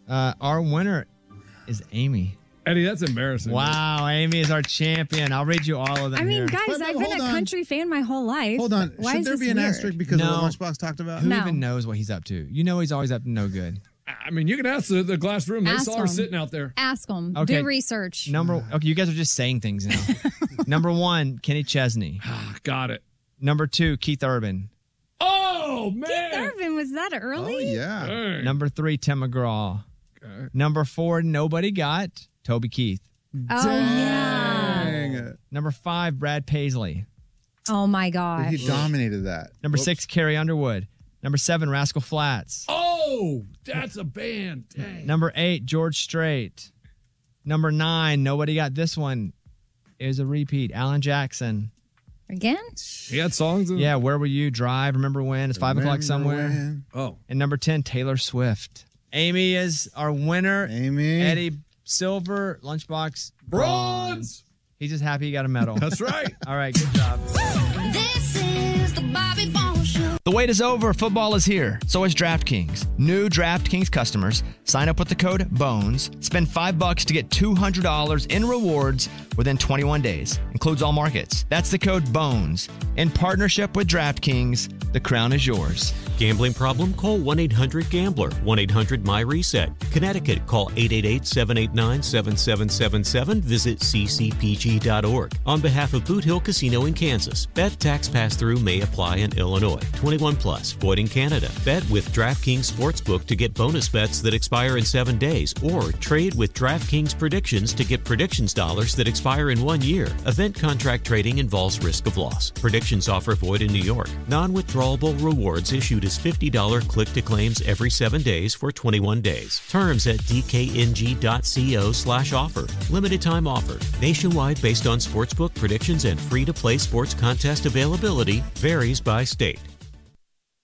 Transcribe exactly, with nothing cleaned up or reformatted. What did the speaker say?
Uh, our winner is Amy. Eddie, that's embarrassing. Wow, Amy is our champion. I'll read you all of them I mean, here. guys, But, but I've been hold a on. country fan my whole life. Hold on. Why Should is there this be an weird? asterisk because No. of what Lunchbox talked about? Who No. even knows what he's up to? You know he's always up to no good. I mean, you can ask the, the glass room. They Ask saw her them. sitting out there. Ask them. Okay. Do research. Number okay, you guys are just saying things now. Number one, Kenny Chesney. Got it. Number two, Keith Urban. Oh, man. Irvin, was that early? Oh, yeah. Hey. Number three, Tim McGraw. Okay. Number four, nobody got Toby Keith. Oh, yeah. Dang. Number five, Brad Paisley. Oh, my gosh. He dominated that. Number six, Carrie Underwood. Number seven, Rascal Flatts. Oh, that's a band. Dang. Number eight, George Strait. Number nine, nobody got this one. It was a repeat, Alan Jackson. Again? He had songs in Yeah, Where Were You? Drive, Remember When? It's five o'clock Remember somewhere. when? Oh. And number ten, Taylor Swift. Amy is our winner. Amy. Eddie, silver. Lunchbox, Bronze. He's just happy he got a medal. That's right. All right, good job. This is the Bobby Bones Show. The wait is over. Football is here. So is DraftKings. New DraftKings customers sign up with the code BONES. Spend five bucks to get two hundred dollars in rewards within twenty-one days. Includes all markets. That's the code BONES. In partnership with DraftKings, the crown is yours. Gambling problem? Call one eight hundred gambler, one eight hundred my reset. Connecticut, call eight eight eight, seven eight nine, seven seven seven seven. Visit c c p g dot org. On behalf of Boot Hill Casino in Kansas, bet tax pass-through may apply in Illinois. twenty-one plus, void in Canada. Bet with DraftKings Sportsbook to get bonus bets that expire in seven days, or trade with DraftKings Predictions to get predictions dollars that expire in one year. Event contract trading involves risk of loss. Predictions offer void in New York. Non-withdrawable rewards issued as fifty dollars click-to-claims every seven days for twenty-one days. Terms at d k n g dot co slash offer. Limited time offer. Nationwide based on sportsbook predictions and free-to-play sports contest availability. Varies by state.